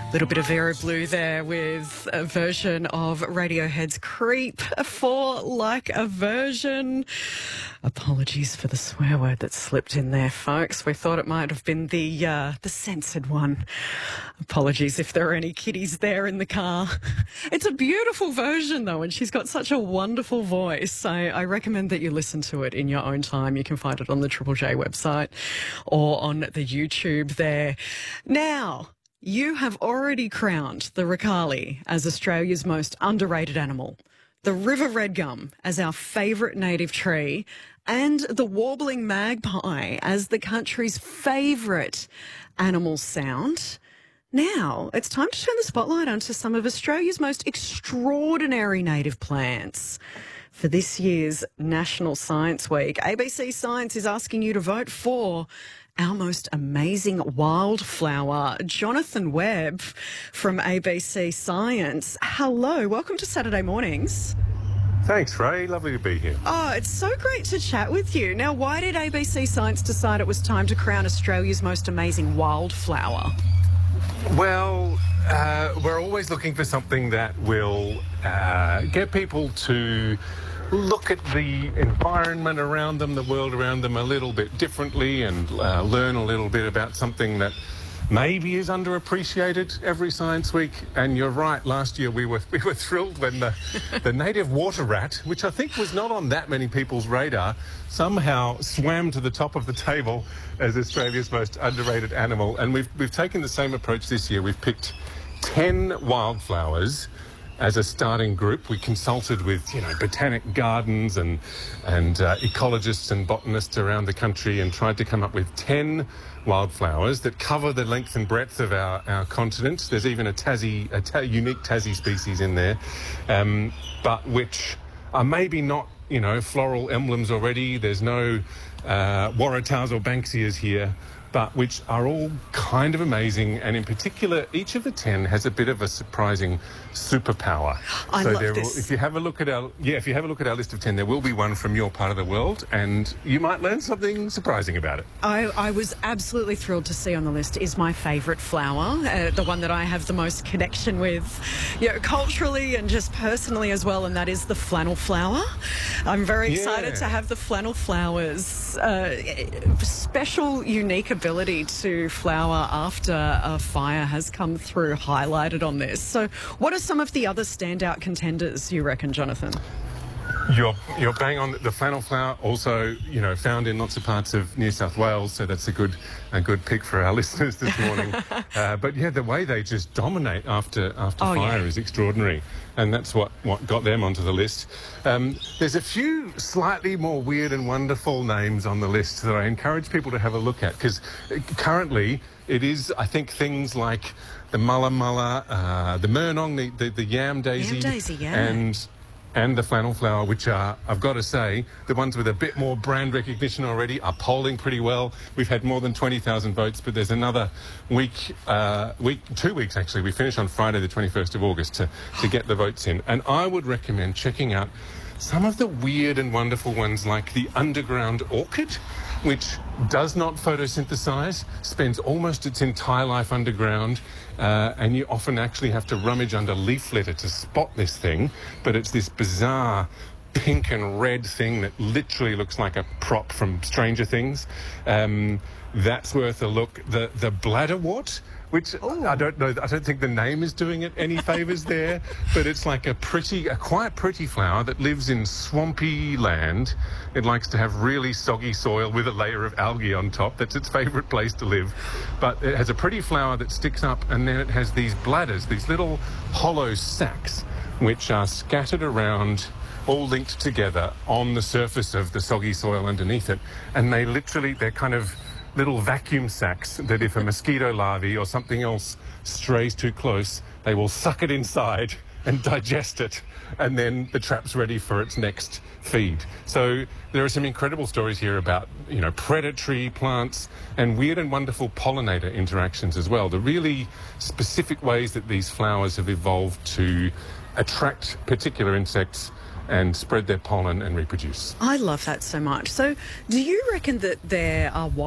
Little bit of Vera Blue there with a version of Radiohead's Creep for Like a Version. Apologies for the swear word that slipped in there, folks. We thought it might have been the censored one. Apologies if there are any kiddies there in the car. It's a beautiful version, though, and she's got such a wonderful voice. I recommend that you listen to it in your own time. You can find it on the Triple J website or on the YouTube there. Now, you have already crowned the Ricali as Australia's most underrated animal, the river red gum as our favourite native tree, and the warbling magpie as the country's favourite animal sound. Now, it's time to turn the spotlight onto some of Australia's most extraordinary native plants. For this year's National Science Week, ABC Science is asking you to vote for our most amazing wildflower. Jonathan Webb from ABC Science. Hello, welcome to Saturday Mornings. Thanks, Ray. Lovely to be here. Oh, it's so great to chat with you. Now, why did ABC Science decide it was time to crown Australia's most amazing wildflower? Well, we're always looking for something that will get people to look at the environment around them, the world around them a little bit differently, and learn a little bit about something that maybe is underappreciated every Science Week. And you're right, last year we were thrilled when the native water rat, which I think was not on that many people's radar, somehow swam to the top of the table as Australia's most underrated animal. And we've taken the same approach this year. We've picked 10 wildflowers as a starting group. We consulted with, botanic gardens and ecologists and botanists around the country and tried to come up with 10 wildflowers that cover the length and breadth of our continent. There's even a unique Tassie species in there, but which are maybe not, floral emblems already. There's no Waratahs or Banksias here, but which are all kind of amazing. And in particular, each of the 10 has a bit of a surprising superpower. I love this. If you have a look at our list of 10, there will be one from your part of the world, and you might learn something surprising about it. I was absolutely thrilled to see on the list is my favourite flower, the one that I have the most connection with, culturally and just personally as well, and that is the flannel flower. I'm very excited to have the flannel flowers, special, unique ability to flower after a fire has come through, highlighted on this. So what are some of the other standout contenders, you reckon, Jonathan? You're bang on. The flannel flower also, found in lots of parts of New South Wales, so that's a good pick for our listeners this morning. But yeah, the way they just dominate after fire is extraordinary, and that's what got them onto the list. There's a few slightly more weird and wonderful names on the list that I encourage people to have a look at, because currently it is, I think, things like the mulla mulla, the murnong, the yam daisy, and the flannel flower, which are, I've got to say, the ones with a bit more brand recognition already are polling pretty well. We've had more than 20,000 votes, but there's another 2 weeks actually. We finish on Friday the 21st of August to get the votes in. And I would recommend checking out some of the weird and wonderful ones, like the underground orchid, which does not photosynthesize, spends almost its entire life underground, and you often actually have to rummage under leaf litter to spot this thing, but it's this bizarre pink and red thing that literally looks like a prop from Stranger Things. That's worth a look. The bladderwort, which I don't know, I don't think the name is doing it any favours there, but it's like a quite pretty flower that lives in swampy land. It likes to have really soggy soil with a layer of algae on top. That's its favourite place to live. But it has a pretty flower that sticks up, and then it has these bladders, these little hollow sacs, which are scattered around, all linked together on the surface of the soggy soil underneath it. And they're kind of little vacuum sacs that if a mosquito larvae or something else strays too close, they will suck it inside and digest it, and then the trap's ready for its next feed. So there are some incredible stories here about, predatory plants and weird and wonderful pollinator interactions as well. The really specific ways that these flowers have evolved to attract particular insects and spread their pollen and reproduce. I love that so much. So do you reckon that there are